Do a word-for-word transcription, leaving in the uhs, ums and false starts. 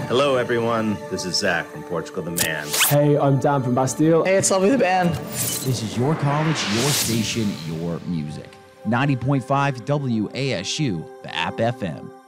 Hello, everyone. This is Zach from Portugal the Man. Hey, I'm Dan from Bastille. Hey, it's Lovely the Band. This is your college, your station, your music. ninety point five W A S U, the App F M.